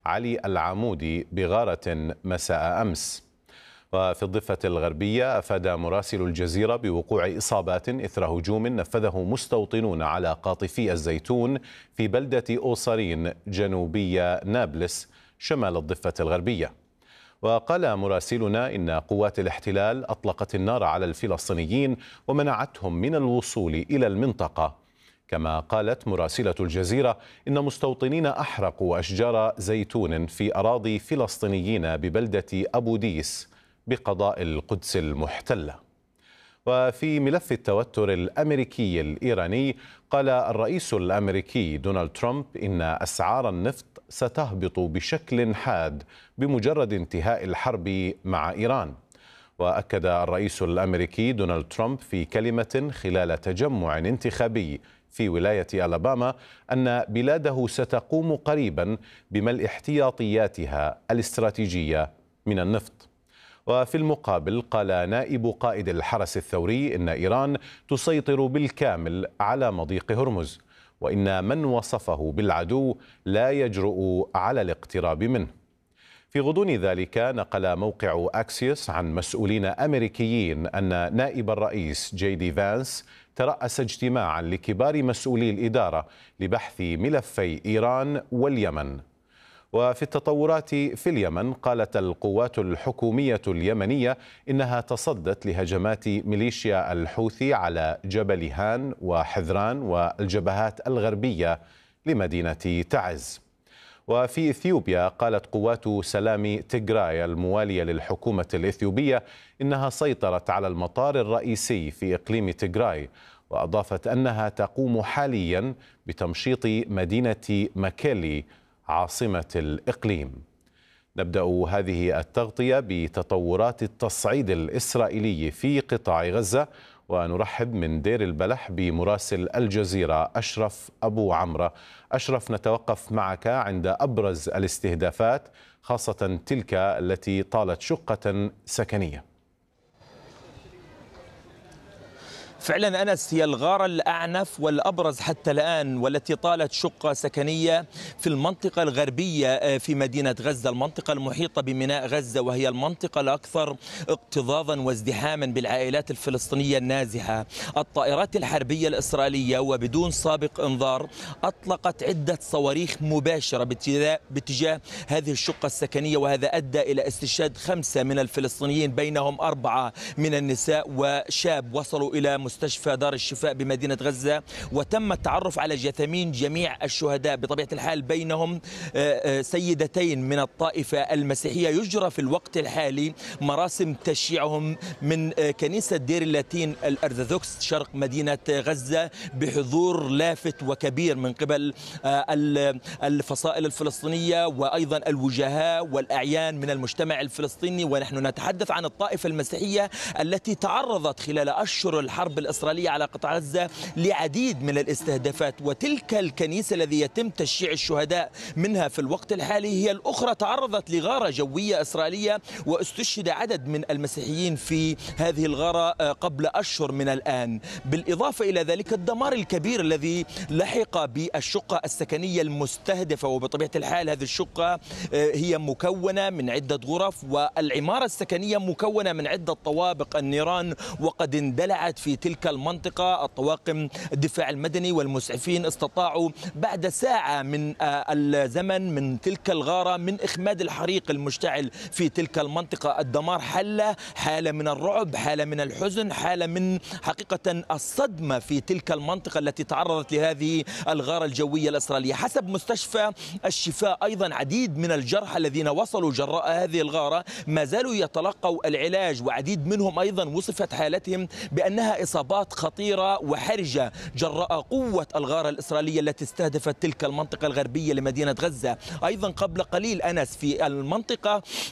علي العمودي بغارة مساء أمس. وفي الضفة الغربية أفاد مراسل الجزيرة بوقوع إصابات إثر هجوم نفذه مستوطنون على قاطفي الزيتون في بلدة أوصرين جنوبية نابلس شمال الضفة الغربية. وقال مراسلنا إن قوات الاحتلال أطلقت النار على الفلسطينيين ومنعتهم من الوصول إلى المنطقة. كما قالت مراسلة الجزيرة إن مستوطنين أحرقوا أشجار زيتون في أراضي فلسطينيين ببلدة أبو ديس بقضاء القدس المحتلة. وفي ملف التوتر الأمريكي الإيراني، قال الرئيس الأمريكي دونالد ترامب إن أسعار النفط ستهبط بشكل حاد بمجرد انتهاء الحرب مع إيران. وأكد الرئيس الأمريكي دونالد ترامب في كلمة خلال تجمع انتخابي في ولاية ألاباما أن بلاده ستقوم قريبا بملء احتياطياتها الاستراتيجية من النفط. وفي المقابل، قال نائب قائد الحرس الثوري إن إيران تسيطر بالكامل على مضيق هرمز، وإن من وصفه بالعدو لا يجرؤ على الاقتراب منه. في غضون ذلك، نقل موقع أكسيوس عن مسؤولين أمريكيين أن نائب الرئيس جي دي فانس ترأس اجتماعا لكبار مسؤولي الإدارة لبحث ملفي إيران واليمن. وفي التطورات في اليمن، قالت القوات الحكومية اليمنية إنها تصدت لهجمات ميليشيا الحوثي على جبل هان وحذران والجبهات الغربية لمدينة تعز. وفي إثيوبيا، قالت قوات سلام تيغراي الموالية للحكومة الإثيوبية إنها سيطرت على المطار الرئيسي في إقليم تيغراي، وأضافت أنها تقوم حاليا بتمشيط مدينة مكيلي عاصمة الإقليم. نبدأ هذه التغطية بتطورات التصعيد الإسرائيلي في قطاع غزة، ونرحب من دير البلح بمراسل الجزيرة أشرف أبو عمرة. أشرف، نتوقف معك عند أبرز الاستهدافات، خاصة تلك التي طالت شقة سكنية. فعلا أنس، هي الغارة الأعنف والأبرز حتى الآن والتي طالت شقة سكنية في المنطقة الغربية في مدينة غزة، المنطقة المحيطة بميناء غزة، وهي المنطقة الأكثر اكتظاظا وازدحاما بالعائلات الفلسطينية النازحة. الطائرات الحربية الإسرائيلية وبدون سابق إنذار أطلقت عدة صواريخ مباشرة باتجاه هذه الشقة السكنية، وهذا أدى إلى استشهاد 5 من الفلسطينيين، بينهم 4 من النساء وشاب. وصلوا إلى مستشفى دار الشفاء بمدينة غزة، وتم التعرف على جثامين جميع الشهداء. بطبيعة الحال بينهم سيدتين من الطائفة المسيحية. يجرى في الوقت الحالي مراسم تشييعهم من كنيسة دير اللاتين الأرثوذكس شرق مدينة غزة، بحضور لافت وكبير من قبل الفصائل الفلسطينية وأيضا الوجهاء والأعيان من المجتمع الفلسطيني. ونحن نتحدث عن الطائفة المسيحية التي تعرضت خلال أشهر الحرب الإسرائيلية على قطاع غزة لعديد من الاستهدافات، وتلك الكنيسة الذي يتم تشييع الشهداء منها في الوقت الحالي هي الأخرى تعرضت لغارة جوية إسرائيلية، واستشهد عدد من المسيحيين في هذه الغارة قبل أشهر من الآن. بالإضافة إلى ذلك الدمار الكبير الذي لحق بالشقة السكنية المستهدفة، وبطبيعة الحال هذه الشقة هي مكونة من عدة غرف، والعمارة السكنية مكونة من عدة طوابق. النيران وقد اندلعت في تلك المنطقة. الطواقم الدفاع المدني والمسعفين استطاعوا بعد ساعة من الزمن من تلك الغارة من إخماد الحريق المشتعل في تلك المنطقة. الدمار حل حالة من الرعب، حالة من الحزن، حالة من حقيقة الصدمة في تلك المنطقة التي تعرضت لهذه الغارة الجوية الإسرائيلية. حسب مستشفى الشفاء أيضا عديد من الجرحى الذين وصلوا جراء هذه الغارة ما زالوا يتلقوا العلاج، وعديد منهم أيضا وصفت حالتهم بأنها إصابات خطيرة وحرجة جراء قوة الغارة الإسرائيلية التي استهدفت تلك المنطقة الغربية لمدينة غزة. أيضا قبل قليل أنس في المنطقة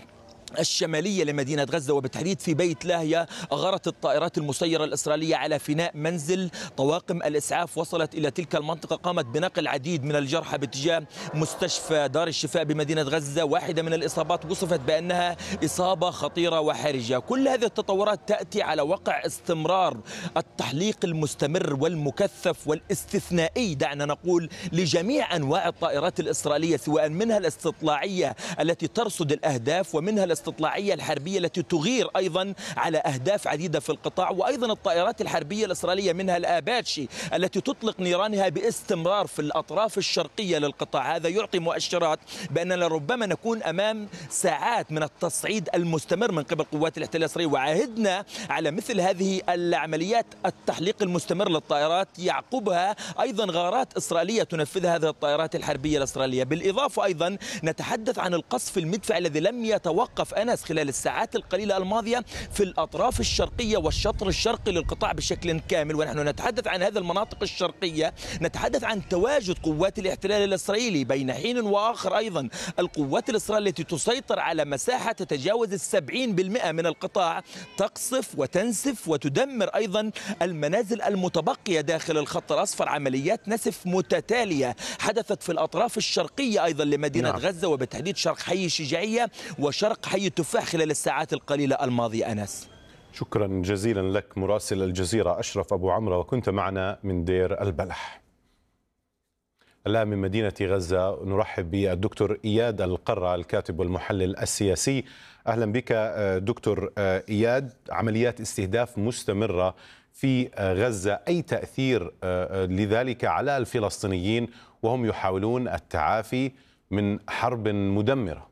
الشمالية لمدينة غزة وبالتحديد في بيت لاهيا أغارت الطائرات المسيرة الإسرائيلية على فناء منزل. طواقم الإسعاف وصلت إلى تلك المنطقة، قامت بنقل العديد من الجرحى باتجاه مستشفى دار الشفاء بمدينة غزة. واحدة من الإصابات وصفت بأنها إصابة خطيرة وحرجة. كل هذه التطورات تأتي على وقع استمرار التحليق المستمر والمكثف والاستثنائي، دعنا نقول، لجميع أنواع الطائرات الإسرائيلية، سواء منها الاستطلاعية التي ترصد الأهداف ومنها الاستطلاعية الحربية التي تغير أيضا على أهداف عديدة في القطاع، وأيضا الطائرات الحربية الإسرائيلية منها الآباتشي التي تطلق نيرانها باستمرار في الأطراف الشرقية للقطاع. هذا يعطي مؤشرات بأننا ربما نكون أمام ساعات من التصعيد المستمر من قبل قوات الاحتلال الإسرائيلي. وعاهدنا على مثل هذه العمليات التحليق المستمر للطائرات يعقبها أيضا غارات إسرائيلية تنفذها هذه الطائرات الحربية الإسرائيلية. بالإضافة أيضا نتحدث عن القصف المدفعي الذي لم يتوقف أنس خلال الساعات القليلة الماضية في الأطراف الشرقية والشطر الشرقي للقطاع بشكل كامل. ونحن نتحدث عن هذه المناطق الشرقية، نتحدث عن تواجد قوات الاحتلال الإسرائيلي بين حين وآخر. أيضا القوات الإسرائيلية التي تسيطر على مساحة تتجاوز 70% من القطاع تقصف وتنسف وتدمر أيضا المنازل المتبقية داخل الخط الأصفر. عمليات نسف متتالية حدثت في الأطراف الشرقية أيضا لمدينة غزة، وبالتحديد شرق حي الشجاعية وشرق حي التفاح خلال الساعات القليلة الماضية. أنس، شكرا جزيلا لك مراسل الجزيرة أشرف أبو عمرو، وكنت معنا من دير البلح. الآن من مدينة غزة نرحب بالدكتور إياد القرة الكاتب والمحلل السياسي. أهلا بك دكتور إياد. عمليات استهداف مستمرة في غزة، أي تأثير لذلك على الفلسطينيين وهم يحاولون التعافي من حرب مدمرة؟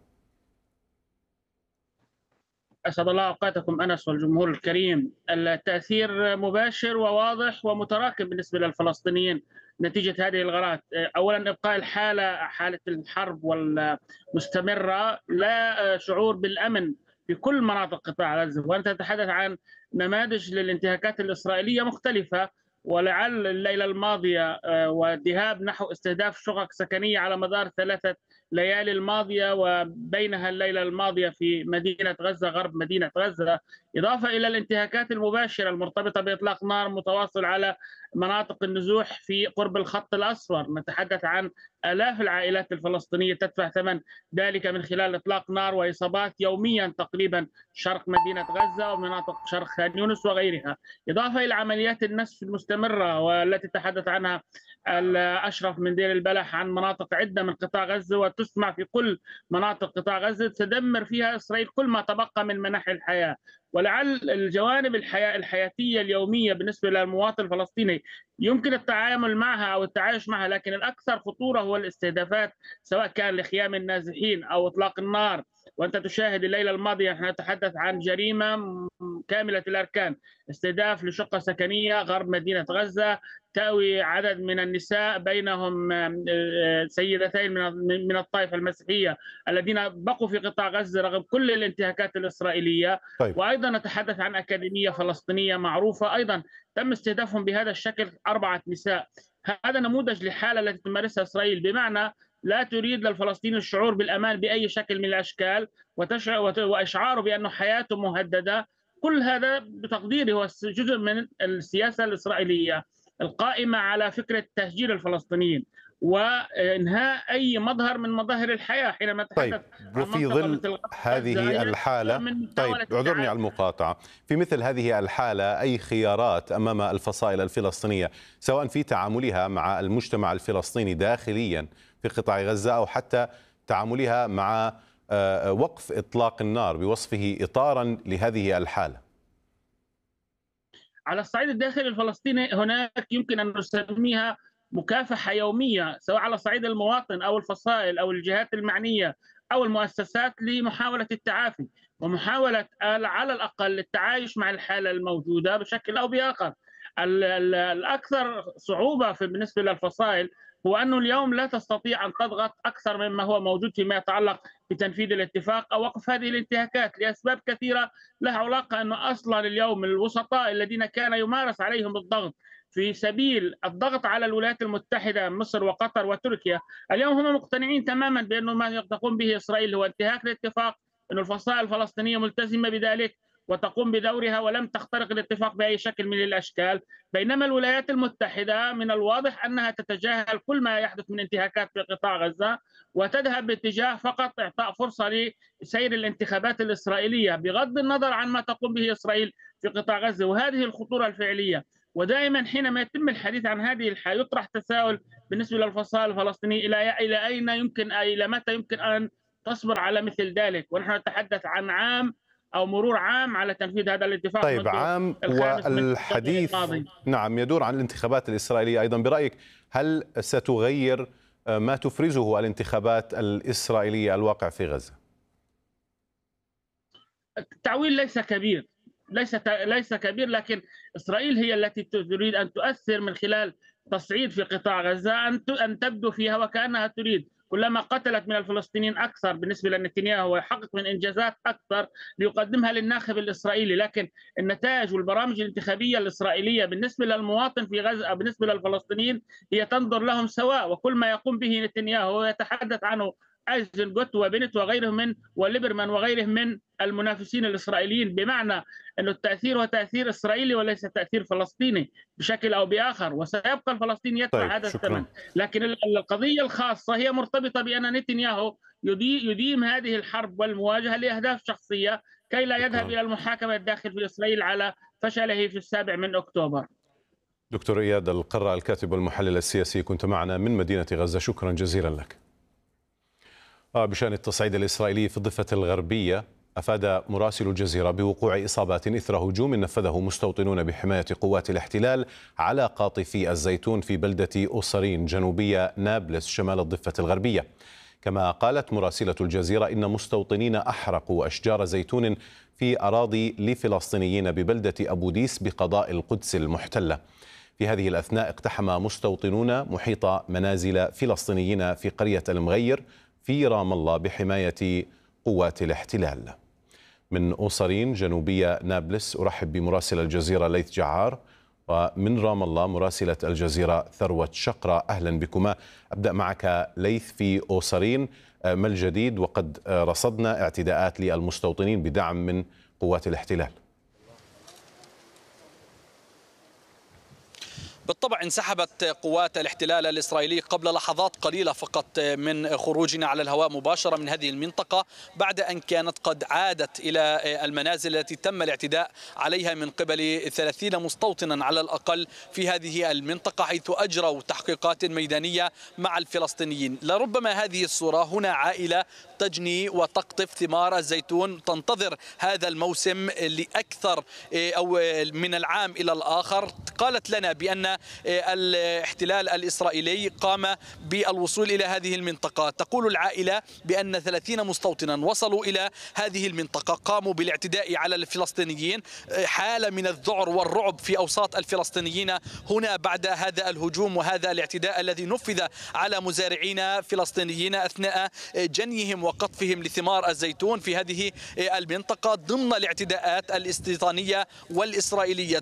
أسعد الله أوقاتكم أنس والجمهور الكريم. التأثير مباشر وواضح ومتراكم بالنسبة للفلسطينيين نتيجة هذه الغارات. أولا إبقاء حالة الحرب والمستمرة، لا شعور بالأمن في كل مناطق قطاع غزة. وأنت تتحدث عن نماذج للانتهاكات الإسرائيلية مختلفة، ولعل الليلة الماضية والذهاب نحو استهداف شقق سكنية على مدار 3 ليالي الماضية، وبينها الليلة الماضية في مدينة غزة غرب مدينة غزة، إضافة إلى الانتهاكات المباشرة المرتبطة بإطلاق نار متواصل على مناطق النزوح في قرب الخط الأصفر. نتحدث عن آلاف العائلات الفلسطينية تدفع ثمن ذلك من خلال إطلاق نار وإصابات يوميا تقريبا شرق مدينة غزة ومناطق شرق خان يونس وغيرها، إضافة إلى عمليات النسف المستمرة والتي تحدث عنها الأشرف من دير البلح عن مناطق عدة من قطاع غزة، وتسمع في كل مناطق قطاع غزة تدمر فيها إسرائيل كل ما تبقى من مناحي الحياة. ولعل الجوانب الحياتية اليومية بالنسبة للمواطن الفلسطيني يمكن التعامل معها أو التعايش معها، لكن الأكثر خطورة هو الاستهدافات، سواء كان لخيام النازحين أو إطلاق النار. وأنت تشاهد الليلة الماضية نحن نتحدث عن جريمة كاملة الأركان، استهداف لشقة سكنية غرب مدينة غزة تأوي عدد من النساء، بينهم سيدتين من الطائفة المسيحية الذين بقوا في قطاع غزة رغم كل الانتهاكات الإسرائيلية. طيب. وأيضا نتحدث عن أكاديمية فلسطينية معروفة أيضا تم استهدافهم بهذا الشكل 4 نساء. هذا نموذج للحالة التي تمارسها إسرائيل، بمعنى لا تريد للفلسطيني الشعور بالأمان بأي شكل من الأشكال وإشعاره بأن حياته مهددة. كل هذا بتقديري هو جزء من السياسة الإسرائيلية القائمة على فكرة تهجير الفلسطينيين وإنهاء أي مظهر من مظاهر الحياة حينما نتحدث. طيب، وفي ظل هذه الحالة، طيب اعذرني على المقاطعة، في مثل هذه الحالة أي خيارات أمام الفصائل الفلسطينية سواء في تعاملها مع المجتمع الفلسطيني داخليا في قطاع غزة أو حتى تعاملها مع وقف إطلاق النار بوصفه إطارا لهذه الحالة؟ على الصعيد الداخلي الفلسطيني هناك يمكن أن نسميها مكافحة يومية، سواء على صعيد المواطن أو الفصائل أو الجهات المعنية أو المؤسسات، لمحاولة التعافي ومحاولة على الأقل التعايش مع الحالة الموجودة بشكل أو بآخر. الأكثر صعوبة بالنسبة للفصائل هو أنه اليوم لا تستطيع أن تضغط أكثر مما هو موجود فيما يتعلق بتنفيذ الاتفاق أو وقف هذه الانتهاكات لأسباب كثيرة لها علاقة. أنه أصلا اليوم الوسطاء الذين كان يمارس عليهم الضغط في سبيل الضغط على الولايات المتحدة مصر وقطر وتركيا، اليوم هم مقتنعين تماما بأنه ما تقوم به إسرائيل هو انتهاك الاتفاق، أن الفصائل الفلسطينية ملتزمة بذلك وتقوم بدورها ولم تخترق الاتفاق بأي شكل من الأشكال، بينما الولايات المتحدة من الواضح أنها تتجاهل كل ما يحدث من انتهاكات في قطاع غزة وتذهب باتجاه فقط إعطاء فرصة لسير الانتخابات الإسرائيلية بغض النظر عن ما تقوم به إسرائيل في قطاع غزة، وهذه الخطورة الفعلية. ودائما حينما يتم الحديث عن هذه الحالة يطرح تساؤل بالنسبة للفصائل الفلسطينية إلى أين يمكن إلى متى يمكن أن تصبر على مثل ذلك، ونحن نتحدث عن عام أو مرور عام على تنفيذ هذا الاتفاق. طيب عام والحديث نعم يدور عن الانتخابات الإسرائيلية أيضا. برأيك هل ستغير ما تفرزه الانتخابات الإسرائيلية الواقع في غزة؟ التعويل ليس كبير، ليس كبير، لكن إسرائيل هي التي تريد أن تؤثر من خلال تصعيد في قطاع غزة، أن تبدو فيها وكأنها تريد كلما قتلت من الفلسطينيين أكثر بالنسبة لنتنياهو ويحقق من إنجازات أكثر ليقدمها للناخب الإسرائيلي، لكن النتائج والبرامج الانتخابية الإسرائيلية بالنسبة للمواطن في غزة بالنسبة للفلسطينيين هي تنظر لهم سواء، وكل ما يقوم به نتنياهو يتحدث عنه ايزنجوت وبنت وغيرهم من وليبرمان وغيرهم من المنافسين الاسرائيليين، بمعنى أن التاثير هو تاثير اسرائيلي وليس تاثير فلسطيني بشكل او باخر، وسيبقى الفلسطيني يدفع هذا الثمن. لكن القضيه الخاصه هي مرتبطه بان نتنياهو يديم هذه الحرب والمواجهه لاهداف شخصيه كي لا يذهب الى المحاكمه الداخل في اسرائيل على فشله في 7 أكتوبر. دكتور إياد القرة الكاتب والمحلل السياسي كنت معنا من مدينة غزة، شكرا جزيلا لك. بشأن التصعيد الإسرائيلي في الضفة الغربية، أفاد مراسل الجزيرة بوقوع إصابات إثر هجوم نفذه مستوطنون بحماية قوات الاحتلال على قاطفي الزيتون في بلدة أوسرين جنوبية نابلس شمال الضفة الغربية. كما قالت مراسلة الجزيرة إن مستوطنين أحرقوا أشجار زيتون في أراضي لفلسطينيين ببلدة أبو ديس بقضاء القدس المحتلة. في هذه الأثناء اقتحم مستوطنون محيط منازل فلسطينيين في قرية المغير في رام الله بحماية قوات الاحتلال. من أوسرين جنوبية نابلس أرحب بمراسل الجزيرة ليث جعار، ومن رام الله مراسلة الجزيرة ثروة شقرة. أهلا بكما. أبدأ معك ليث في أوسرين، ما الجديد؟ وقد رصدنا اعتداءات للمستوطنين بدعم من قوات الاحتلال. بالطبع انسحبت قوات الاحتلال الإسرائيلي قبل لحظات قليلة فقط من خروجنا على الهواء مباشرة من هذه المنطقة، بعد أن كانت قد عادت إلى المنازل التي تم الاعتداء عليها من قبل 30 مستوطنا على الأقل في هذه المنطقة، حيث أجروا تحقيقات ميدانية مع الفلسطينيين. لربما هذه الصورة هنا عائلة تجني وتقطف ثمار الزيتون، تنتظر هذا الموسم لأكثر أو من العام إلى الآخر. قالت لنا بأن الاحتلال الإسرائيلي قام بالوصول إلى هذه المنطقة. تقول العائلة بأن 30 مستوطنا وصلوا إلى هذه المنطقة، قاموا بالاعتداء على الفلسطينيين. حالة من الذعر والرعب في أوساط الفلسطينيين هنا بعد هذا الهجوم وهذا الاعتداء الذي نفذ على مزارعين فلسطينيين أثناء جنيهم وقطفهم لثمار الزيتون في هذه المنطقة ضمن الاعتداءات الاستيطانية والإسرائيلية.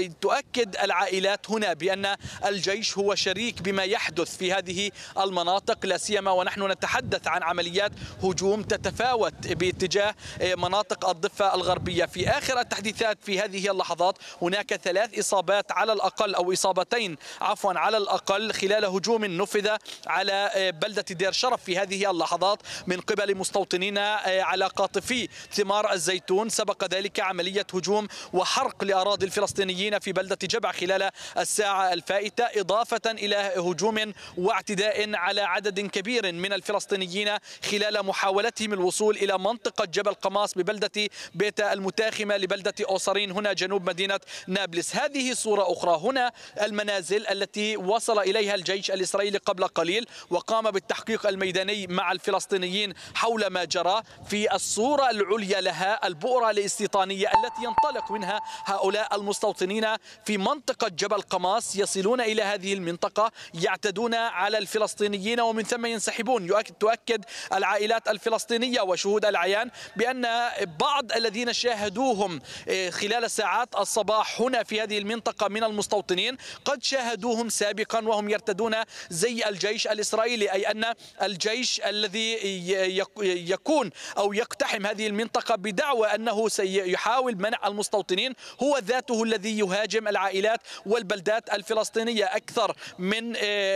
تؤكد العائلات هنا بأن الجيش هو شريك بما يحدث في هذه المناطق، لا سيما ونحن نتحدث عن عمليات هجوم تتفاوت باتجاه مناطق الضفة الغربية. في آخر التحديثات في هذه اللحظات هناك 3 إصابات على الأقل أو إصابتين عفوا على الأقل خلال هجوم نفذ على بلدة دير شرف في هذه اللحظات من قبل مستوطنين على قاطفي ثمار الزيتون. سبق ذلك عملية هجوم وحرق لأراضي الفلسطينيين في بلدة جبع خلال الساعة الفائتة، إضافة إلى هجوم واعتداء على عدد كبير من الفلسطينيين خلال محاولتهم الوصول إلى منطقة جبل قماص ببلدة بيت المتاخمة لبلدة أوسرين هنا جنوب مدينة نابلس. هذه صورة أخرى، هنا المنازل التي وصل إليها الجيش الإسرائيلي قبل قليل وقام بالتحقيق الميداني مع الفلسطينيين حول ما جرى. في الصورة العليا لها البؤرة الاستيطانية التي ينطلق منها هؤلاء المستوطنين في منطقة جبل قماص، يصلون إلى هذه المنطقة يعتدون على الفلسطينيين ومن ثم ينسحبون. تؤكد العائلات الفلسطينية وشهود العيان بأن بعض الذين شاهدوهم خلال ساعات الصباح هنا في هذه المنطقة من المستوطنين قد شاهدوهم سابقا وهم يرتدون زي الجيش الإسرائيلي، أي أن الجيش الذي يكون أو يقتحم هذه المنطقة بدعوى أنه سيحاول منع المستوطنين، هو ذاته الذي يهاجم العائلات والبلدات الفلسطينية. أكثر من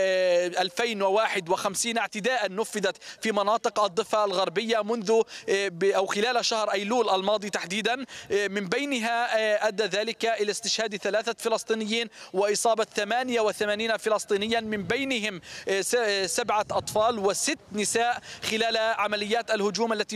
2051 اعتداء نفذت في مناطق الضفة الغربية منذ أو خلال شهر أيلول الماضي تحديدا، من بينها أدى ذلك إلى استشهاد 3 فلسطينيين وإصابة 88 فلسطينيا، من بينهم 7 أطفال و6 نساء خلال عمليات الهجوم التي